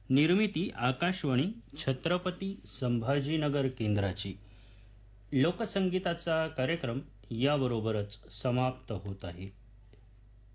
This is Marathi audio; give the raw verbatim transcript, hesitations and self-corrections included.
निर्मिती आकाशवाणी छत्रपती संभाजीनगर केंद्राची. लोकसंगीताचा कार्यक्रम याबरोबरच समाप्त होत आहे.